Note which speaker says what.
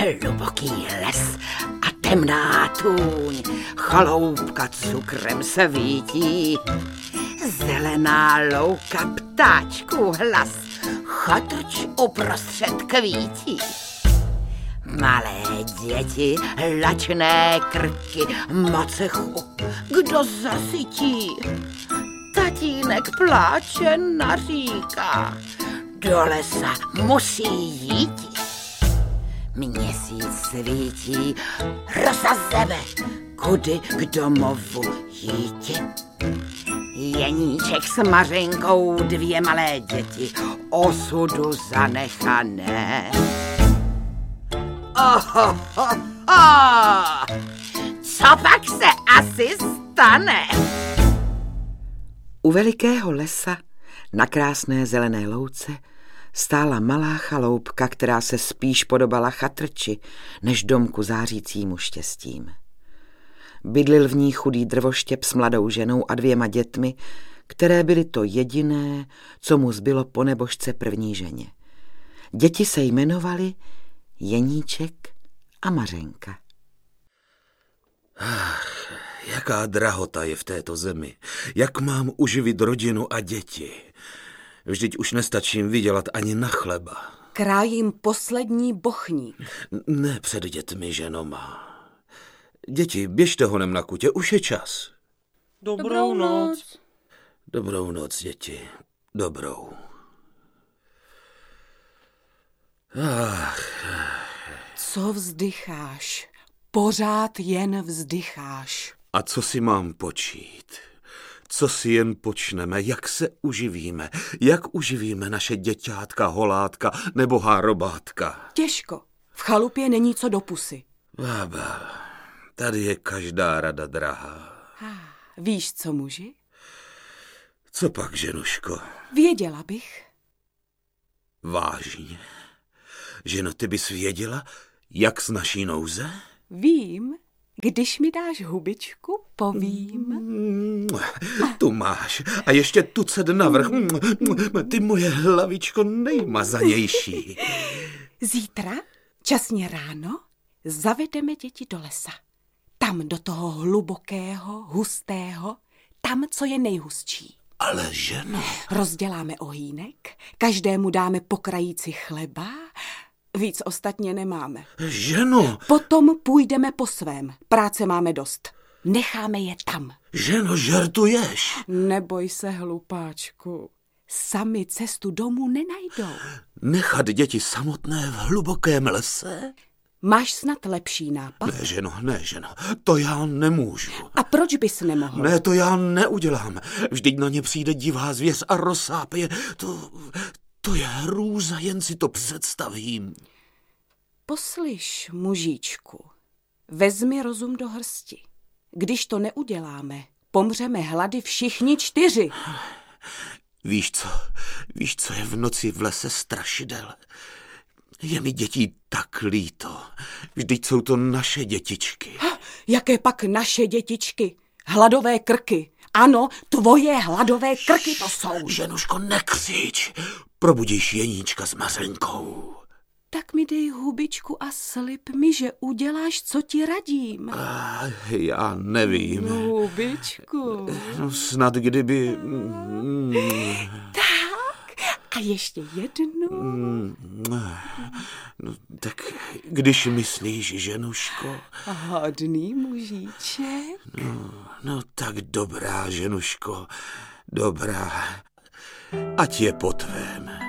Speaker 1: Hluboký les a temná tůň, chaloupka cukrem svítí. Zelená louka, ptáčků hlas, chatrč uprostřed kvítí. Malé děti, lačné krky, macechu, kdo zasytí? Tatínek pláče, naříká, do lesa musí jít. Měsíc svítí, rosa zeme, kudy k domovu jíti. Jeníček s Mařenkou, dvě malé děti, osudu zanechané. Co pak se asi stane?
Speaker 2: U velikého lesa na krásné zelené louce stála malá chaloupka, která se spíš podobala chatrči, než domku zářícímu štěstím. Bydlil v ní chudý drvoštěp s mladou ženou a dvěma dětmi, které byly to jediné, co mu zbylo po nebožce první ženě. Děti se jmenovaly Jeníček a Mařenka.
Speaker 3: Jaká drahota je v této zemi. Jak mám uživit rodinu a děti? Vždyť už nestačím vydělat ani na chleba.
Speaker 4: Krájím poslední bochník.
Speaker 3: Ne před dětmi, ženo má. Děti, běžte honem na kutě, už je čas.
Speaker 5: Dobrou noc.
Speaker 3: Dobrou noc, děti. Dobrou.
Speaker 4: Co vzdycháš? Pořád jen vzdycháš.
Speaker 3: A co si mám počít? Co si jen počneme? Jak se uživíme? Jak uživíme naše děťátka, holátka nebo hárobátka?
Speaker 4: Těžko. V chalupě není co do pusy.
Speaker 3: Bába, tady je každá rada drahá.
Speaker 4: Víš, co muži?
Speaker 3: Co pak, ženuško?
Speaker 4: Věděla bych.
Speaker 3: Vážně? Ženo, ty bys věděla, jak z naší nouze?
Speaker 4: Vím, když mi dáš hubičku, povím.
Speaker 3: Tu máš. A ještě tucet navrch. Ty moje hlavičko nejmazanější.
Speaker 4: Zítra, časně ráno, zavedeme děti do lesa. Tam do toho hlubokého, hustého, tam, co je nejhustší.
Speaker 3: Ale ženo...
Speaker 4: Rozděláme ohýnek, každému dáme po krajíci chleba, víc ostatně nemáme.
Speaker 3: Ženo...
Speaker 4: Potom půjdeme po svém, práce máme dost. Necháme je tam.
Speaker 3: Ženo, žertuješ?
Speaker 4: Neboj se, hlupáčku, sami cestu domů nenajdou.
Speaker 3: Nechat děti samotné v hlubokém lese?
Speaker 4: Máš snad lepší nápad?
Speaker 3: Ne, ženo, to já nemůžu.
Speaker 4: A proč bys nemohl?
Speaker 3: Ne, to já neudělám. Vždyť na ně přijde divá zvěř a rozsápe je. To je hrůza, jen si to představím.
Speaker 4: Poslyš, mužíčku, vezmi rozum do hrsti. Když to neuděláme, pomřeme hlady všichni 4.
Speaker 3: Víš, co je v noci v lese strašidel? Je mi dětí tak líto. Vždyť jsou to naše dětičky.
Speaker 4: Jaké pak naše dětičky? Hladové krky. Ano, tvoje hladové krky to jsou.
Speaker 3: Ženuško, nekřič. Probudíš Jeníčka s Mařenkou.
Speaker 4: Tak mi dej hubičku a slib mi, že uděláš, co ti radím.
Speaker 3: Já nevím.
Speaker 4: Hubičku.
Speaker 3: No, snad kdyby...
Speaker 4: A ještě jednu.
Speaker 3: No, tak když myslíš, ženuško...
Speaker 4: Hodný mužíček.
Speaker 3: No tak dobrá, ženuško, dobrá. Ať je po tvém.